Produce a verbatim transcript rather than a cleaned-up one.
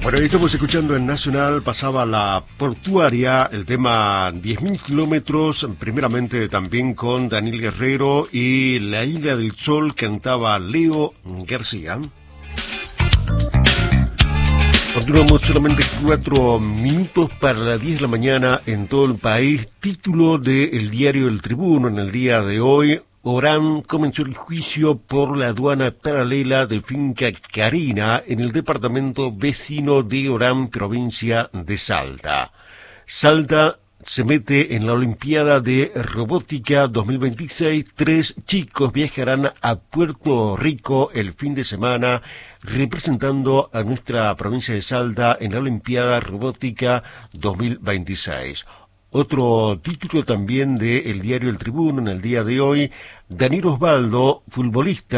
Bueno, ahí estamos escuchando en Nacional, pasaba la portuaria, el tema diez mil kilómetros, primeramente también con Daniel Guerrero y La Isla del Sol, cantaba Leo García. Continuamos, solamente cuatro minutos para las diez de la mañana en todo el país. Título del diario El Tribuno en el día de hoy. Orán comenzó el juicio por la aduana paralela de Finca Carina en el departamento vecino de Orán, provincia de Salta. Salta se mete en la Olimpiada de Robótica dos mil veintiséis. Tres chicos viajarán a Puerto Rico el fin de semana representando a nuestra provincia de Salta en la Olimpiada Robótica dos mil veintiséis. Otro título también del diario El Tribuno en el día de hoy, Daniel Osvaldo, futbolista